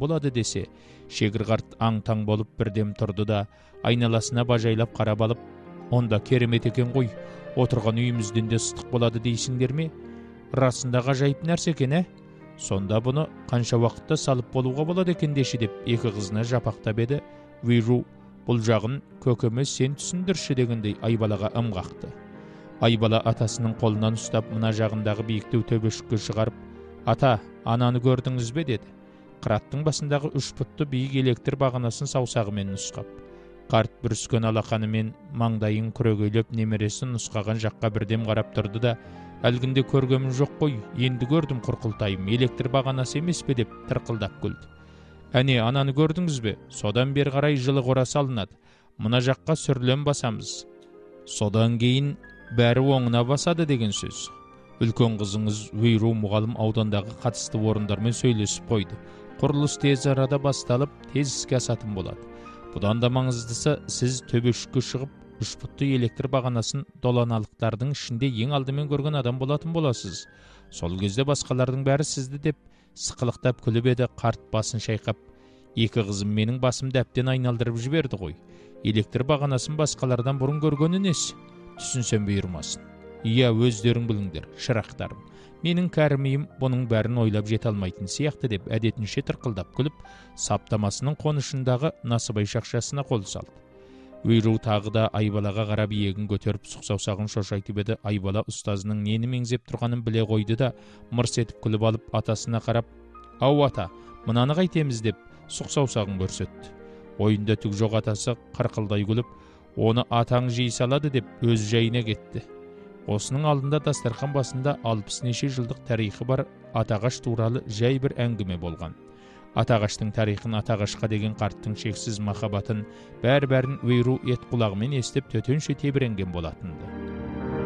болады десе, шегір қарт аң-таң болып бірдем тұрды да, айналасына бажайлап қарап алып, онда керемет екен ғой, отырған үйімізден де ыстық болады дейсіңдер ме? Расында ғажайып нәрсе екен, Сонда бұны қанша уақытта салып болуға болады екен деші деп екі қызына жапақтап еді. Виру бұл жағын көкеме сен түсіндірші дегендей Айбалаға ым қақты. Айбала атасының қолынан ұстап мына жағындағы биіктеу төбешікке шығарып, ата, ананы көрдіңіз бе деді. Қыраттың басындағы 3 пұтты биік электр бағанасын саусағымен нұсқап. Қарт бүріскен алақанымен маңдайын күрегейлеп немересін нұсқаған жаққа бірдем қарап тұрды да, әлгінде көргемін жоқ қой, енді көрдім құрқылтайым, электр бағанасы емес пе деп тырқылдап күлді. Әне, ананы көрдіңіз бе? Содан бер қарай жылы қора салынады. Мына жаққа сүрлем басамыз. Содан кейін бәрі оңына басады деген сөз. Үлкен қызыңыз Виру мұғалім аудандағы қатысты орындармен сөйлесіп қойды. Құрылыс тез арада басталып, тез іске асатын болады. Бұдан да маңыздысы, сіз төбешікке шығып, 3 пұтты электр бағанасын доланалықтардың ішінде ең алдымен көрген адам болатын боласыз. Сол кезде басқалардың бәрі сізді деп сықылықтап күліп еді. Қарт басын шайқап, екі қызым менің басымды әбден айналдырып жіберді ғой. Электр бағанасын басқалардан бұрын көргені несі? Түсінсем бұйырмасын. Иә, өздерің біліңдер, шырақтарым. Менің кәрімейім бұның бәрін ойлап жете алмайтын сияқты деп әдетінше тырқылдап күліп, саптамасының қонышындағы насыбай шақшасына қол салды. Виру тағы да Айбалаға қарап иегін көтеріп сұқ-саусағын шошайтып еді. Айбала ұстазының нені меңзеп тұрғанын біле қойды да, мырс етіп күліп алып атасына қарап, ау ата, мынаны қайтеміз деп сұқ-саусағын көрсетті. Ойында түк жоқ атасы қарқылдай күліп, оны атаң жей салады деп өз жайына кетті. Осының алдында дастархан басында 60 неше жылдық тарихы бар атағаш туралы жай бір әңгіме болған. Атағаштың тарихын, атағашқа деген қарттың шексіз махаббатын бәрін Виру ет құлағымен естіп төтенше тебіренген болатынды.